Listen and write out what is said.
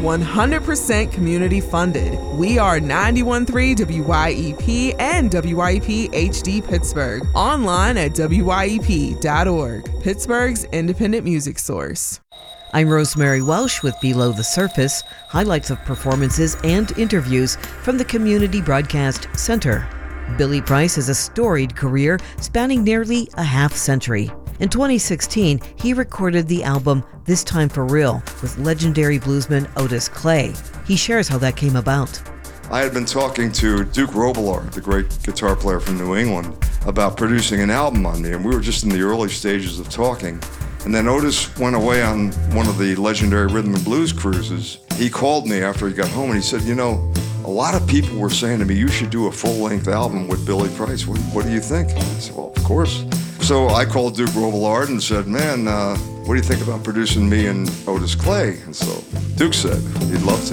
100% community funded. We are 91.3 WYEP and WYEP HD Pittsburgh. Online at WYEP.org, Pittsburgh's independent music source. I'm Rosemary Welsh with Below the Surface, highlights of performances and interviews from the Community Broadcast Center. Billy Price has a storied career spanning nearly a half-century. In 2016, he recorded the album This Time for Real with legendary bluesman Otis Clay. He shares how that came about. I had been talking to Duke Robillard, the great guitar player from New England, about producing an album on me, and we were just in the early stages of talking. And then Otis went away on one of the legendary rhythm and blues cruises. He called me after he got home and he said, you know, a lot of people were saying to me, you should do a full-length album with Billy Price. What do you think? I said, well, of course. So I called Duke Robillard and said, man, what do you think about producing me and Otis Clay? And so Duke said he'd love